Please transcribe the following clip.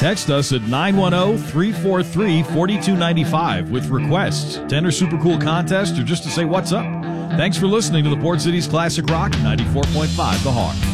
Text us at 910-343-4295 with requests, to enter Super Cool contest, or just to say what's up. Thanks for listening to the Port City's Classic Rock 94.5 The Horn.